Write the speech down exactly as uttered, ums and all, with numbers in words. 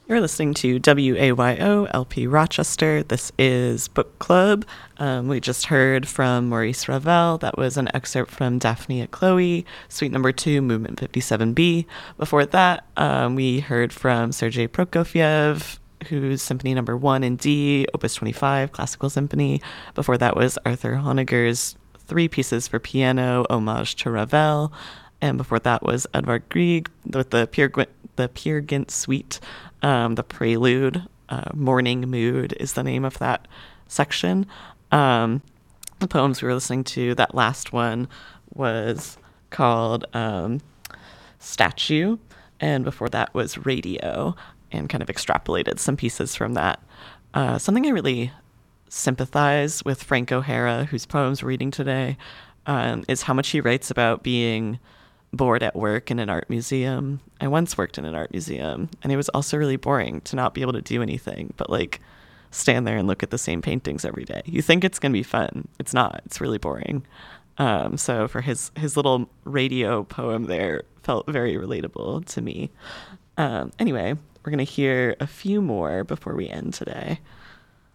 You're listening to W A Y O L P Rochester. This is Book Club. Um, we just heard from Maurice Ravel. That was an excerpt from Daphne at Chloe, Suite Number Two, Movement fifty-seven B. Before that, um, we heard from Sergei Prokofiev, whose Symphony Number One in D, Opus twenty-five, Classical Symphony. Before that was Arthur Honegger's Three Pieces for Piano, Homage to Ravel. And before that was Edvard Grieg with the Peer, the Peer Gynt Suite. Um, the Prelude, uh, Morning Mood is the name of that section. Um, the poems we were listening to, that last one was called um, Statue, and before that was Radio, and kind of extrapolated some pieces from that. Uh, something I really sympathize with Frank O'Hara, whose poems we're reading today, um, is how much he writes about being bored at work in an art museum. I once worked in an art museum, and it was also really boring to not be able to do anything but like stand there and look at the same paintings every day. You think it's gonna be fun. It's not. It's really boring. Um, so for his his little radio poem there felt very relatable to me. Um, anyway, we're gonna hear a few more before we end today.